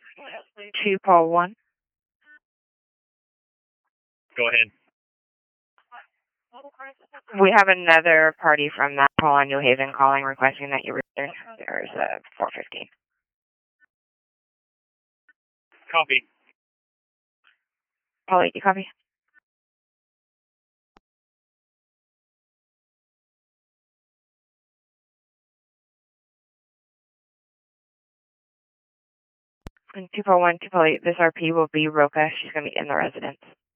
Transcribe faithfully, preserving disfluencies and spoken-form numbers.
Two Paul one. Go ahead. We have another party from that Paul on New Haven calling, requesting that you return. There's a four fifteen. Copy. Paul eight, you copy? And two Paul one, two Paul eight, this R P will be Roca. She's going to be in the residence.